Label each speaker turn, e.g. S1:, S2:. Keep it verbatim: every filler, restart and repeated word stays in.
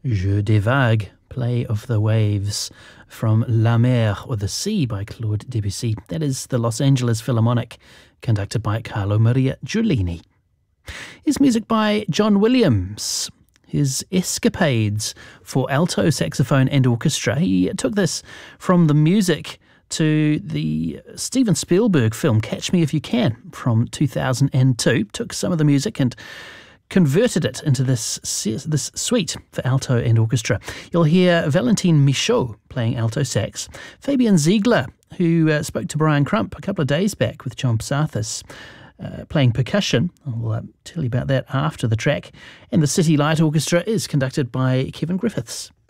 S1: Jeu des Vagues, Play of the Waves, from La Mer, or The Sea, by Claude Debussy. That is the Los Angeles Philharmonic, conducted by Carlo Maria Giulini. Here's music by John Williams, his Escapades for alto saxophone and orchestra. He took this from the music to the Steven Spielberg film Catch Me If You Can from two thousand two. Took some of the music and converted it into this this suite for alto and orchestra. You'll hear Valentine Michaud playing alto sax, Fabian Ziegler, who uh, spoke to Brian Crump a couple of days back with John Psathis, uh, playing percussion. I'll uh, tell you about that after the track. And the City Light Orchestra is conducted by Kevin Griffiths.